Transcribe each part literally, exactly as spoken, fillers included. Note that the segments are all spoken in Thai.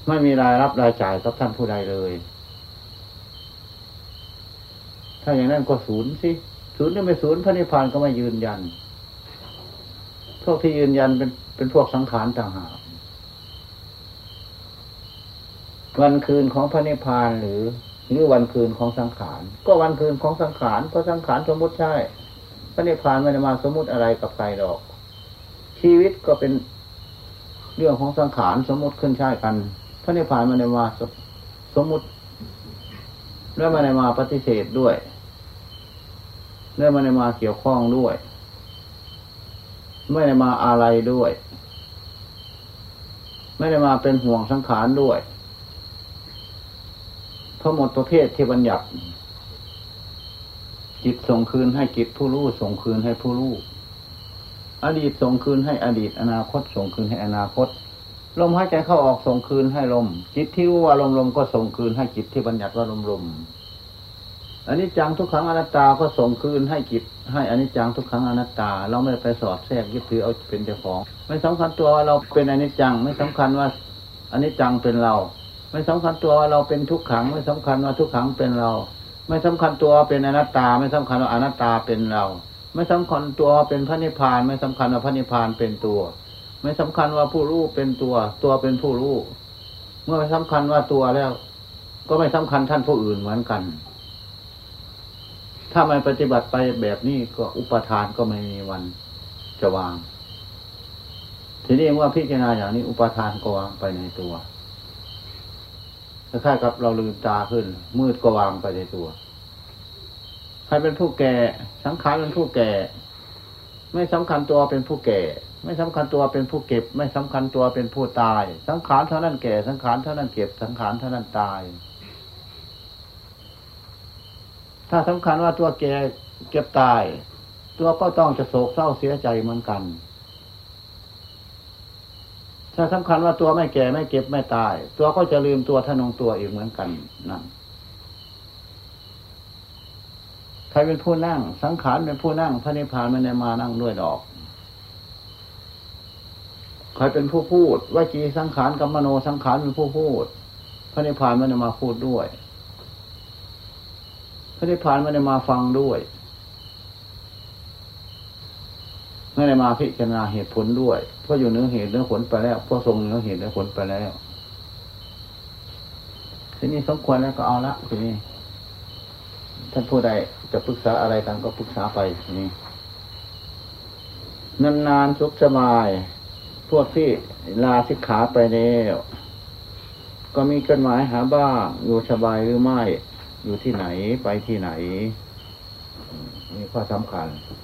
ไม่มีรายรับรายจ่ายกับท่านผู้ใดเลยถ้าอย่างนั้นก็ศูนย์สิศูนย์จะไม่ศูนย์พระนิพพานก็ไม่ยืนยันพวกที่ยืนยันเป็นเป็นพวกสังขารต่างหากวันคืนของพระนิพพานหรือหรือวันคืนของสังขารก็วันคืนของสังขารเพราะสังขารสมมุติใช่พระนิพพานไม่ได้มาสมมุติอะไรกับใครหรอกชีวิตก็เป็นเรื่องของสังขารสมมุติขึ้นใช่กันพระนิพพานไม่ได้มาสมมุติและไม่ได้มาปฏิเสธด้วยและไม่ได้มาเกี่ยวข้องด้วยไม่ได้มาอะไรด้วยไม่ได้มาเป็นห่วงสังขารด้วยทั้งหมดประเภทที่บัญญัติจิตส่งคืนให้จิตผู้รู้ส่งคืนให้ผู้รู้อดีตส่งคืนให้อดีตอนาคตส่งคืนให้อนาคตลมหายใจเข้าออกส่งคืนให้ลมจิตที่รู้ว่าลมลมก็ส่งคืนให้จิตที่บัญญัติว่าลมลมอนิจจังทุกขังอนัตตาก็ส่งคืนให้จิตให้อนิจจังทุกขังอนัตตาเราไม่ไปสอดแทรกยึดถือเอาเป็นเจ้าของไม่สำคัญตัวว่าเราเป็นอนิจจังไม่สำคัญว่าอนิจจังเป็นเราไม่สำคัญตัวว่าเราเป็นทุกขังไม่สำคัญว่าทุกขังเป็นเราไม่สำคัญตัวเป็นอนัตตาไม่สำคัญว่าอนัตตาเป็นเราไม่สำคัญตัวเป็นพระนิพพานไม่สำคัญว่าพระนิพพานเป็นตัวไม่สำคัญว่าผู้รู้เป็นตัวตัวเป็นผู้รู้เมื่อไม่สำคัญว่าตัวแล้วก็ไม่สำคัญท่านผู้อื่นเหมือนกันถ้าไม่ปฏิบัติไปแบบนี้ก็อุปทานก็ไม่มีวันจะวางทีนี้เมื่อพิจารณาอย่างนี้อุปทานก็วางไปในตัวคล้ายๆกับเราลืมตาขึ้นมืดก็วางไปในตัวใครเป็นผู้แก่สังขารเป็นผู้แก่ไม่สำคัญตัวเป็นผู้แก่ไม่สำคัญตัวเป็นผู้เก็บไม่สำคัญตัวเป็นผู้ตายสังขารเท่านั้นแก่สังขารเท่านั้นเก็บสังขารเท่านั้นตายถ้าสำคัญว่าตัวแก่เก็บตายตัวก็ต้องจะโศกเศร้าเสียใจเหมือนกันถ้าสำคัญว่าตัวไม่แก่ไม่เก็บไม่ตายตัวก็จะลืมตัวทะนงตัวอีกเหมือนกันนั่นใครเป็นผู้นั่งสังขารเป็นผู้นั่งพระนิพพานไม่ได้มานั่งด้วยดอกใครเป็นผู้พูดวจีสังขารกับมโนสังขารเป็นผู้พูดพระนิพพานไม่ได้มาพูดด้วยพระนิพพานไม่ได้มาฟังด้วยไม่ได้มาพิจารณาเหตุผลด้วยเพราะอยู่เหนือเหตุเหนือผลไปแล้วเพราะทรงเหนือเหตุเหนือผลไปแล้วทีนี้สมควรแล้วก็เอาละทีนี้ท่านผู้ใดจะปรึกษาอะไรกันก็ปรึกษาไปทีนี้นานๆสุขสบายพวกที่ลาสิกขาไปแล้วก็มีจดหมายหาบ้างอยู่สบายหรือไม่อยู่ที่ไหนไปที่ไหนนี่ข้อสำคัญ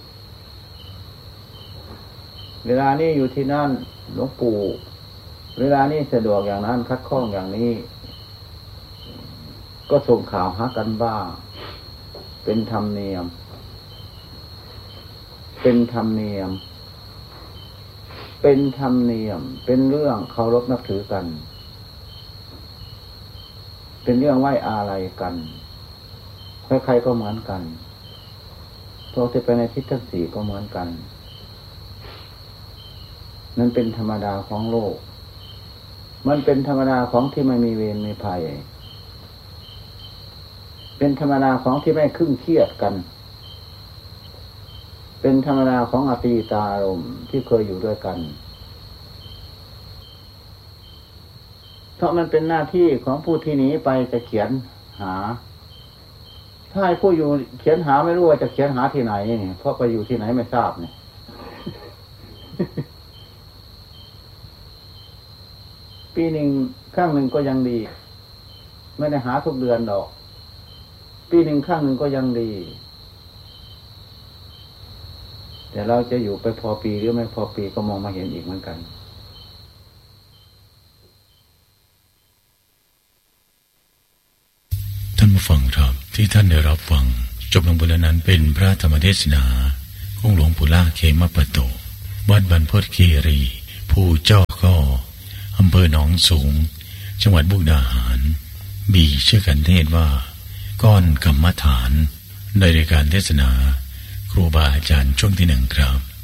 เวลานี้อยู่ที่นั่นหลวงปู่เวลานี้สะดวกอย่างนั้นคัดข้องอย่างนี้ก็ส่งข่าวหากันบ้างเป็นธรรมเนียมเป็นธรรมเนียมเป็นธรรมเนียมเป็นเรื่องเคารพนับถือกันเป็นเรื่องไหว้อาลัยกันใครๆก็เหมือนกันพวกที่ไปในทิศทั้งสี่ก็เหมือนกันนั่นเป็นธรรมดาของโลกมันเป็นธรรมดาของที่ไม่มีเวรมีภัยเป็นธรรมดาของที่ไม่ครึ่งเครียดกันเป็นธรรมดาของอตีตารมณ์ที่เคยอยู่ด้วยกันเพราะมันเป็นหน้าที่ของผู้ที่หนีไปจะเขียนหาถ้าให้ผู้อยู่เขียนหาไม่รู้ว่าจะเขียนหาที่ไหนนี่เพราะไปอยู่ที่ไหนไม่ทราบนี่ ปีหนึ่งครั้งหนึ่งก็ยังดีไม่ได้หาทุกเดือนดอกปีหนึ่งครั้งหนึ่งก็ยังดีแต่เราจะอยู่ไปพอปีหรือไม่พอปีก็มองมาเห็นอีกเหมือนกันท่านผู้ฟังครับที่ท่านได้รับฟังจบลงไปแล้วนั้นเป็นพระธรรมเทศนาของหลวงปู่ล่าเขมปโตวัดบรรพตคีรีผู้เจ้าก็อำเภอหนองสูงจังหวัดมุกดาหารบีชื่อกันเทศว่าก้อนกรรมฐานในรายการเทศนาครูบาอาจารย์ช่วงที่หนึ่งครับ